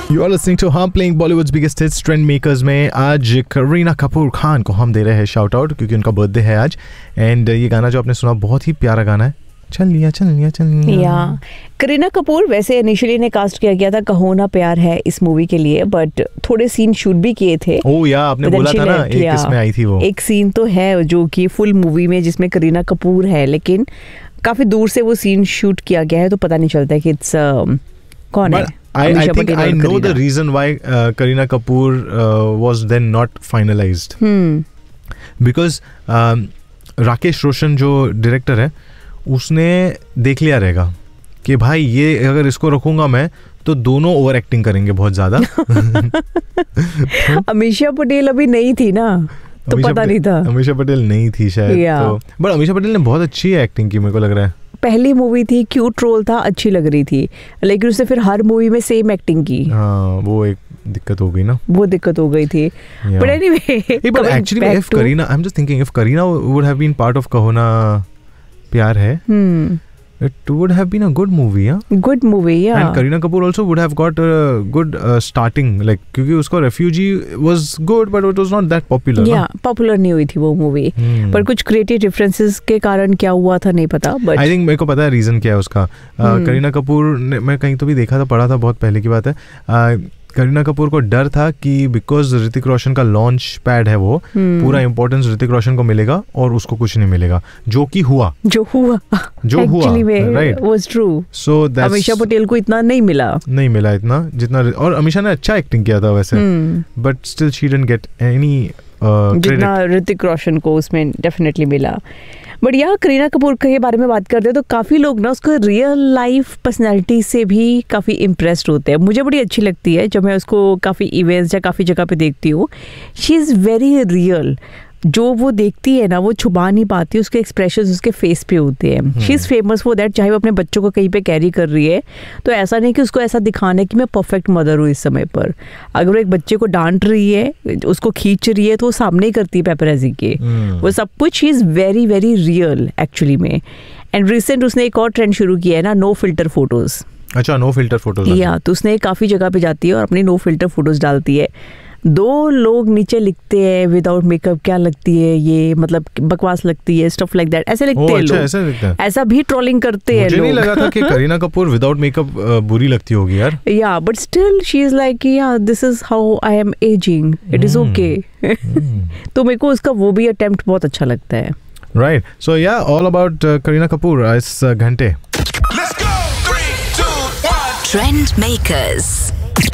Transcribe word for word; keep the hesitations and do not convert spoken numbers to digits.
You are listening to हम playing Bollywood's biggest hits trend makers में आज करीना कपूर खान को हम दे रहे हैं शाउट आउट क्योंकि उनका बर्थडे है आज. एंड ये गाना जो आपने सुना बहुत ही प्यारा गाना है. चल लिया चल लिया चल लिया. या करीना कपूर वैसे इनिशियली ने कास्ट किया गया था कहो ना प्यार है इस मूवी के लिए, बट थोड़े सीन शूट भी किए थे. ओह या आपने बोला था ना एक इसमें आई थी वो. एक सीन तो है जो कि फुल मूवी में जिसमें करीना कपूर है, लेकिन काफी दूर से वो सीन शूट किया गया है तो पता नहीं चलता है कि इट्स uh, कौन है. I, I think I know the reason why uh, Kareena Kapoor uh, was then not finalized. Hmm. Because um, Rakesh Roshan जो डायरेक्टर है उसने देख लिया रहेगा कि भाई ये अगर इसको रखूंगा मैं तो दोनों ओवर एक्टिंग करेंगे बहुत ज्यादा. अमीषा पटेल अभी नहीं थी ना तो पता नहीं था. अमीषा पटेल नहीं थी शायद. yeah. तो बट अमीषा पटेल ने बहुत अच्छी एक्टिंग की मेरे को लग रहा है. पहली मूवी थी, क्यूट रोल था, अच्छी लग रही थी, लेकिन उसने फिर हर मूवी में सेम एक्टिंग की. हाँ वो एक दिक्कत हो गई ना. वो दिक्कत हो गई थी. But anyway but actually if Kareena I am just thinking if Kareena would have been part of कहो ना प्यार है, hmm. it would have been a good movie. yeah good movie yeah and Kareena Kapoor also would have got a good uh, starting like क्योंकि उसका refugee was good but it was not that popular. yeah no? popular नहीं हुई थी वो movie. hmm. पर कुछ creative differences के कारण क्या हुआ था नहीं पता. but I think मेरे को पता है reason क्या है उसका. करीना कपूर ने मैं कहीं तो भी देखा था, पढ़ा था, बहुत पहले की बात है. uh, करीना कपूर को डर था कि बिकॉज ऋतिक रोशन का लॉन्च पैड है वो, hmm. पूरा इम्पोर्टेंस ऋतिक रोशन को मिलेगा और उसको कुछ नहीं मिलेगा, जो कि हुआ जो हुआ जो हुआ राइट वाज ट्रू. सो अमीषा पटेल को इतना नहीं मिला नहीं मिला इतना जितना, और अमीषा ने अच्छा एक्टिंग किया था वैसे, but still she didn't get any जितना ऋतिक रोशन को उसमें डेफिनेटली मिला. बट यहाँ करीना कपूर के बारे में बात करते हैं तो काफ़ी लोग ना उसको रियल लाइफ पर्सनैलिटी से भी काफ़ी इम्प्रेस्ड होते हैं. मुझे बड़ी अच्छी लगती है जब मैं उसको काफ़ी इवेंट्स या काफ़ी जगह पे देखती हूँ. She is very real. जो वो देखती है ना वो छुपा नहीं पाती, उसके एक्सप्रेशंस उसके फेस पे होते हैं. She is famous for that. चाहे वो अपने बच्चों को कहीं पे कैरी कर रही है तो ऐसा नहीं कि उसको ऐसा दिखाना है कि मैं परफेक्ट मदर हूँ इस समय पर. अगर वो एक बच्चे को डांट रही है, उसको खींच रही है, तो वो सामने ही करती है पेपराजी के. hmm. वो सब कुछ she is very very real actually में. एंड रिसेंट उसने एक और ट्रेंड शुरू किया है ना, नो फिल्टर फोटोज़. अच्छा, नो फिल्टर फोटोज. या तो उसने काफ़ी जगह पे जाती है और अपनी नो फिल्टर फोटोज़ डालती है. दो लोग नीचे लिखते हैं विदाउट मेकअप क्या लगती है ये, मतलब बकवास लगती है, स्टफ लाइक दैट, ऐसे लिखते हैं लोग. ऐसा लिखते हैं, ऐसा भी ट्रोलिंग करते हैं लोग. मुझे नहीं लगा था कि करीना कपूर विदाउट मेकअप बुरी लगती होगी यार. या but still she is like या this is how I am ageing, it is okay. तो मेरे को उसका वो भी अटेम्प्ट बहुत अच्छा लगता है. राइट. सो या ऑल अबाउट करीना कपूर इस घंटे. Let's go. three, two, one. Trend makers.